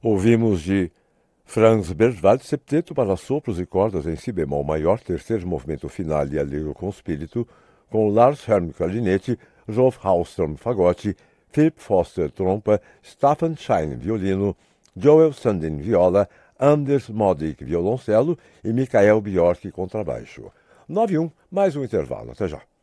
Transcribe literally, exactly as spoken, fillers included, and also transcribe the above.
Ouvimos de Franz Berwald septeto para sopros e cordas em si bemol maior, terceiro movimento final e allegro com spirito, com Lars Herm clarinete, Rolf Hallström fagote, Philip Foster trompa, Staffan Schein violino, Joel Sundin viola, Anders Modig violoncelo e Michael Bjork contrabaixo. nove e um, mais um intervalo. Até já.